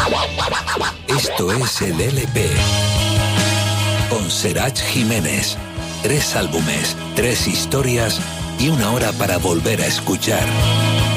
Esto es el LP. Con Serach Jiménez. 3 álbumes, 3 historias y 1 hora para volver a escuchar.